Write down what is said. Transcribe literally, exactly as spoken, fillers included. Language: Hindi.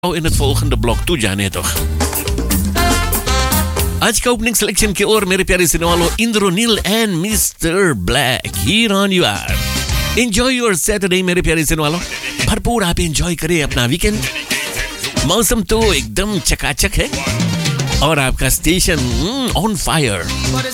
in het volgende blok toe जाने toch. आज का ओपनिंग सिलेक्शन की ओर मेरे प्यारे सुनने वालों Indranil and mister black here on you are. Enjoy your Saturday मेरे प्यारे सुनने वालों. भरपूर आप एंजॉय करें अपना वीकेंड. मौसम तो एकदम चकाचक है और आपका स्टेशन ऑन फायर.